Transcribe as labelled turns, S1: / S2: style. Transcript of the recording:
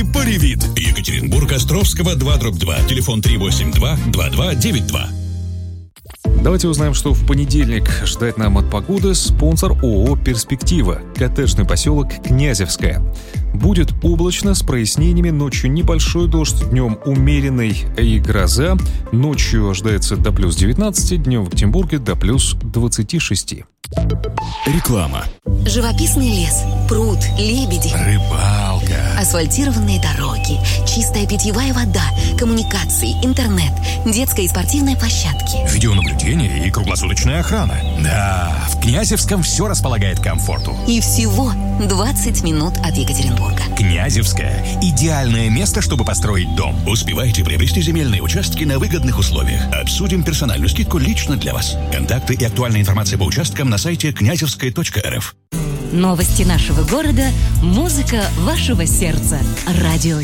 S1: и Поревит. Екатеринбург, Островского, 2/2. Телефон 382-2292.
S2: Давайте узнаем, что в понедельник ждать нам от погоды. Спонсор ООО «Перспектива». Коттеджный поселок Князевское. Будет облачно с прояснениями. Ночью небольшой дождь, днем умеренный и гроза. Ночью ожидается до плюс 19, днем в Екатеринбурге до плюс 26.
S1: Реклама.
S3: Живописный лес, пруд, лебеди,
S1: Рыбалка.
S3: асфальтированные дороги, чистая питьевая вода, коммуникации, интернет, детская и спортивная площадки.
S1: Видеонаблюдение и круглосуточная охрана. Да, в Князевском все располагает к комфорту.
S3: И всего 20 минут от Екатеринбурга.
S1: Князевское – идеальное место, чтобы построить дом. Успевайте приобрести земельные участки на выгодных условиях. Обсудим персональную скидку лично для вас. Контакты и актуальная информация по участкам на сайте князевская.рф.
S4: Новости нашего города, музыка вашего сердца. Радио